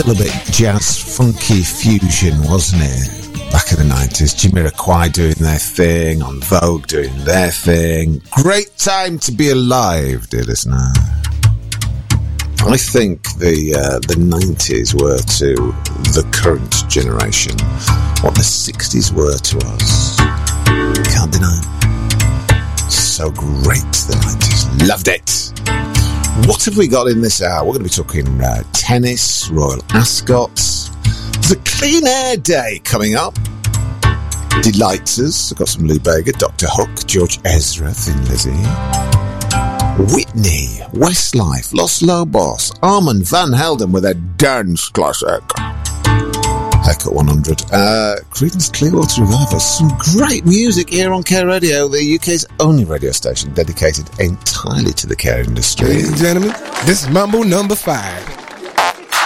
little bit jazz funky fusion, wasn't it? Back in the 90s, Jamiroquai doing their thing, On Vogue doing their thing. Great time to be alive, dear listener. I think the 90s were to the current generation what the 60s were to us. Can't deny it. So great, the 90s. Loved it. What have we got in this hour? We're going to be talking tennis, Royal Ascot. There's a clean air day coming up. Delights us. I've got some Lou Bega, Dr. Hook, George Ezra, Thin Lizzy. Whitney, Westlife, Los Lobos, Armand Van Helden with a dance classic. Haircut 100. Creedence Clearwater Revival. Some great music here on Care Radio, the UK's only radio station dedicated entirely to the care industry. Ladies and gentlemen, this is Mambo number 5.